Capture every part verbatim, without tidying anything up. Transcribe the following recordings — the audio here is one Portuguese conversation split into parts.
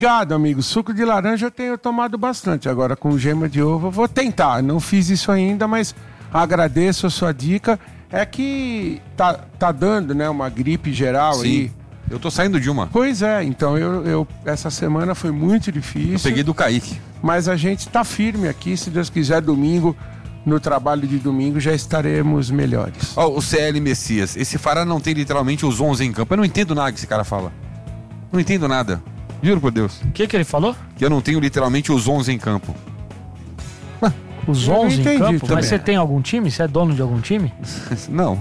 Obrigado, amigo. Suco de laranja eu tenho tomado bastante. Agora, com gema de ovo, eu vou tentar. Não fiz isso ainda, mas agradeço a sua dica. É que tá, tá dando, né, uma gripe geral. Sim. Aí. Eu tô saindo de uma. Pois é, então eu, eu essa semana foi muito difícil. Eu peguei do Kaique. Mas a gente tá firme aqui. Se Deus quiser, domingo, no trabalho de domingo, já estaremos melhores. Ó, oh, o C L Messias. Esse Fará não tem literalmente os onze em campo. Eu não entendo nada que esse cara fala. Não entendo nada. Juro por Deus. O que que ele falou? Que eu não tenho literalmente os onze em campo. Ah, os onze em campo? Também. Mas você tem algum time? Você é dono de algum time? Não.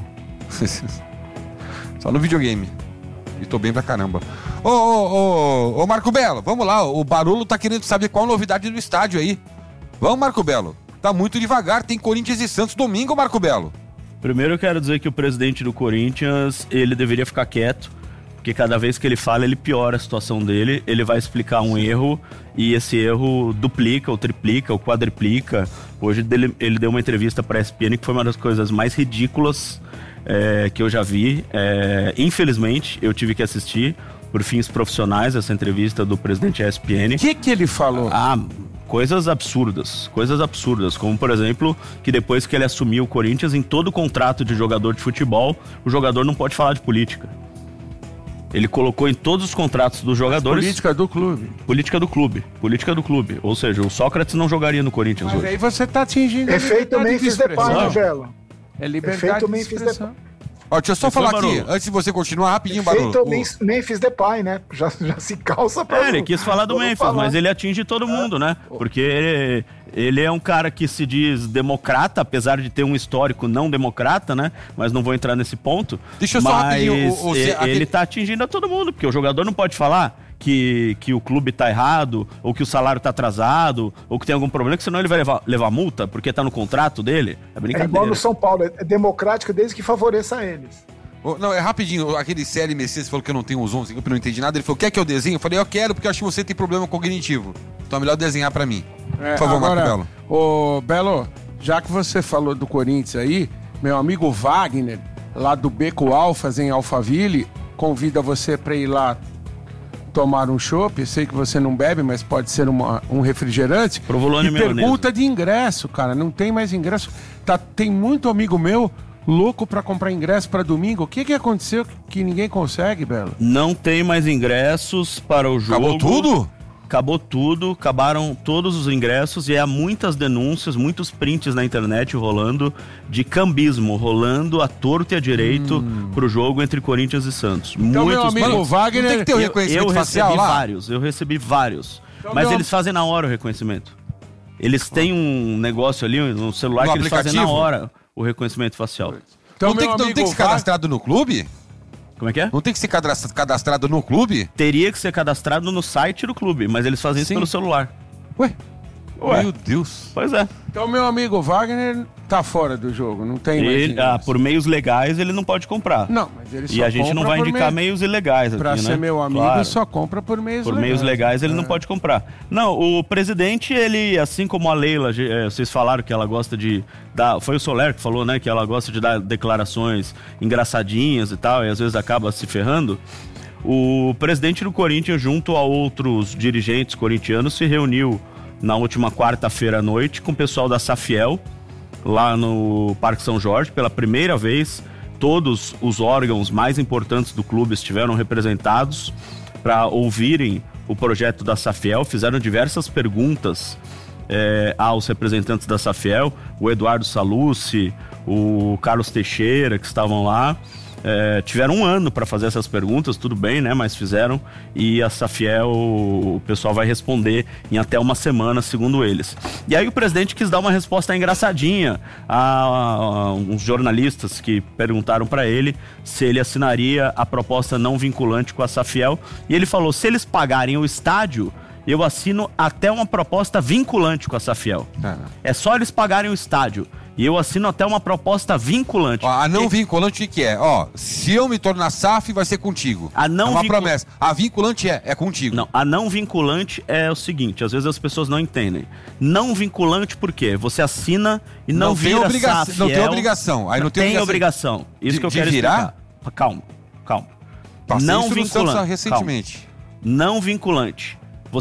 Só no videogame. E tô bem pra caramba. Ô, ô, ô, ô, Marco Belo, vamos lá. O Barolo tá querendo saber qual a novidade do estádio aí. Vamos, Marco Belo. Tá muito devagar. Tem Corinthians e Santos domingo, Marco Belo. Primeiro eu quero dizer que o presidente do Corinthians, ele deveria ficar quieto. Porque cada vez que ele fala, ele piora a situação dele. Ele vai explicar um erro e esse erro duplica, ou triplica, ou quadriplica. Hoje ele, ele deu uma entrevista para a E S P N que foi uma das coisas mais ridículas é, que eu já vi. É, infelizmente, eu tive que assistir por fins profissionais essa entrevista do presidente da E S P N. O que que ele falou? Ah, coisas absurdas. Coisas absurdas. Como, por exemplo, que depois que ele assumiu o Corinthians, em todo contrato de jogador de futebol, o jogador não pode falar de política. Ele colocou em todos os contratos dos jogadores... Política do clube. Política do clube. Política do clube. Ou seja, o Sócrates não jogaria no Corinthians Mas hoje. aí você tá atingindo... Efeito Memphis Depay, né, Belo? É liberdade de expressão. Ó, deixa eu só Você falar foi, aqui, Barolo? antes de você continuar, rapidinho, Efeito Barolo. Memphis, Memphis Depay, né? Já, já se calça pra... É, ele quis falar do Memphis, falar. mas ele atinge todo mundo, né? Porque ele, ele é um cara que se diz democrata, apesar de ter um histórico não democrata, né? Mas não vou entrar nesse ponto. Deixa eu só mas rapidinho, o- o- ele, aquele- ele tá atingindo a todo mundo, porque o jogador não pode falar que, que o clube tá errado, ou que o salário tá atrasado, ou que tem algum problema, que senão ele vai levar, levar multa, porque tá no contrato dele. É É brincadeira. igual no São Paulo, é democrático desde que favoreça eles. Ô, Não, é rapidinho, aquele C L Messias falou que eu não tenho os onze, que eu não entendi nada. Ele falou, quer que eu desenhe? Eu falei, eu quero, porque eu acho que você tem problema cognitivo. Então é melhor desenhar pra mim. É, Por favor, agora, Marco Belo. Ô, Belo, já que você falou do Corinthians aí, meu amigo Wagner, lá do Beco Alfas, em Alphaville, convida você pra ir lá tomar um chopp. Eu sei que você não bebe, mas pode ser uma, um refrigerante. Provolone e e maionese. pergunta de ingresso, cara. Não tem mais ingresso. Tá, tem muito amigo meu louco pra comprar ingresso pra domingo. O que que aconteceu que ninguém consegue, Belo? Não tem mais ingressos para o jogo. Acabou tudo? Acabou tudo, acabaram todos os ingressos e há muitas denúncias, muitos prints na internet rolando de cambismo, rolando à torto e à direito hum. pro jogo entre Corinthians e Santos. Então, muitos meu amigo prints. Wagner... Tem que ter o Eu, reconhecimento eu facial recebi lá? vários, eu recebi vários. Então, mas meu- eles fazem na hora o reconhecimento. Eles têm um negócio ali, um celular No que eles fazem na aplicativo? hora o reconhecimento facial. Então, não, tem meu que, não amigo tem que ser Wagner- cadastrado no clube? Como é que é? Não tem que ser cadastra- cadastrado no clube? Teria que ser cadastrado no site do clube, mas eles fazem isso Sim. pelo celular. Ué? Ué. Meu Deus. Pois é. Então, meu amigo Wagner tá fora do jogo, não tem mais Ele, ingresso. ah, por meios legais ele não pode comprar. Não, mas ele só E a gente não compra vai por indicar meio- meios ilegais aqui, Pra né? ser meu amigo, Claro. só compra por meios Por legais. meios legais ele É. não pode comprar. Não, o presidente, ele, assim como a Leila, eh, vocês falaram que ela gosta de dar... Foi o Soler que falou, né? Que ela gosta de dar declarações engraçadinhas e tal, e às vezes acaba se ferrando. O presidente do Corinthians, junto a outros dirigentes corintianos, se reuniu na última quarta-feira à noite com o pessoal da Safiel, lá no Parque São Jorge. Pela primeira vez, todos os órgãos mais importantes do clube estiveram representados para ouvirem o projeto da Safiel. Fizeram diversas perguntas eh, aos representantes da Safiel, o Eduardo Salucci, o Carlos Teixeira, que estavam lá. É, tiveram um ano para fazer essas perguntas, tudo bem, né? Mas fizeram, e a Safiel, o pessoal vai responder em até uma semana, segundo eles. E aí o presidente quis dar uma resposta engraçadinha a, a uns jornalistas que perguntaram para ele se ele assinaria a proposta não vinculante com a Safiel, e ele falou: se eles pagarem o estádio, eu assino até uma proposta vinculante com a Safiel. Ah. É só eles pagarem o estádio. E eu assino até uma proposta vinculante. Ó, a não vinculante o que é? Ó, se eu me tornar S A F, vai ser contigo. A não é uma vincul- promessa. A vinculante é, é contigo. Não, a não vinculante é o seguinte, às vezes as pessoas não entendem. Não vinculante por quê? Você assina e não, Não tem vira obrigação- Safiel. não tem obrigação. Aí não tem obrigação. obrigação. Isso De- que eu de quero virar? explicar. Calma, calma. Passei não isso no Santos vinculante. recentemente. Calma. Não vinculante.